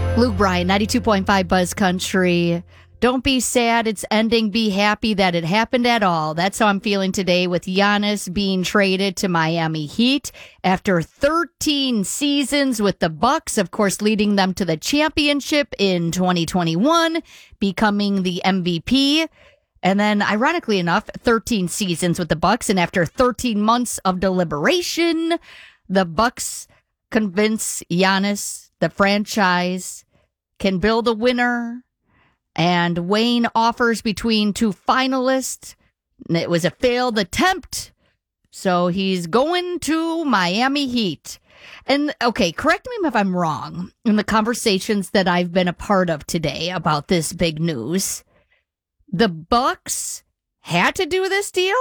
Luke Bryan, 92.5 Buzz Country. Don't be sad it's ending. Be happy that it happened at all. That's how I'm feeling today with Giannis being traded to Miami Heat after 13 seasons with the Bucks, of course, leading them to the championship in 2021, becoming the MVP. And then, ironically enough, 13 seasons with the Bucks, and after 13 months of deliberation, the Bucks convince Giannis the franchise can build a winner. And Wayne offers between two finalists. It was a failed attempt. So he's going to Miami Heat. And okay, correct me if I'm wrong in the conversations that I've been a part of today about this big news. The Bucks had to do this deal.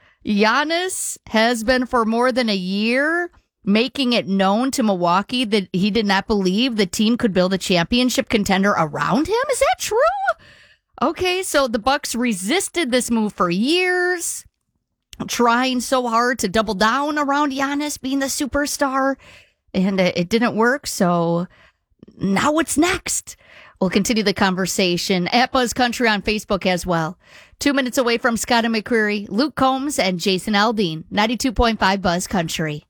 Giannis has been for more than a year making it known to Milwaukee that he did not believe the team could build a championship contender around him. Is that true? Okay, so the Bucks resisted this move for years, trying so hard to double down around Giannis being the superstar, and it didn't work. So now what's next? We'll continue the conversation at Buzz Country on Facebook as well. 2 minutes away from Scott and McCreary, Luke Combs and Jason Aldean, 92.5 Buzz Country.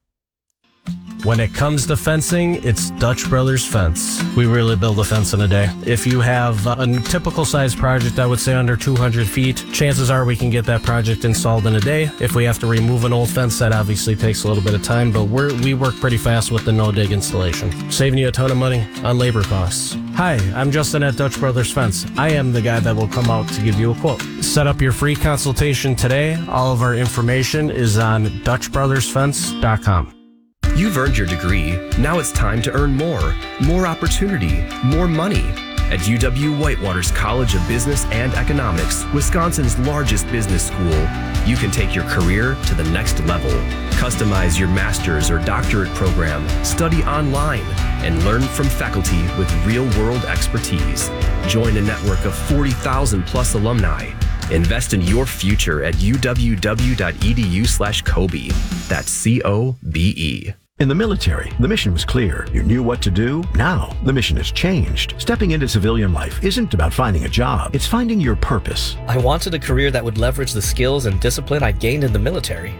When it comes to fencing, it's Dutch Brothers Fence. We really build a fence in a day. If you have a typical size project, I would say under 200 feet, chances are we can get that project installed in a day. If we have to remove an old fence, that obviously takes a little bit of time, but we work pretty fast with the no-dig installation, saving you a ton of money on labor costs. Hi, I'm Justin at Dutch Brothers Fence. I am the guy that will come out to give you a quote. Set up your free consultation today. All of our information is on DutchBrothersFence.com. You've earned your degree. Now it's time to earn more. More opportunity, more money. At UW-Whitewater's College of Business and Economics, Wisconsin's largest business school, you can take your career to the next level. Customize your master's or doctorate program, study online, and learn from faculty with real-world expertise. Join a network of 40,000 plus alumni. Invest in your future at uww.edu/Kobe. That's COBE. In the military, the mission was clear. You knew what to do. Now, the mission has changed. Stepping into civilian life isn't about finding a job. It's finding your purpose. I wanted a career that would leverage the skills and discipline I gained in the military.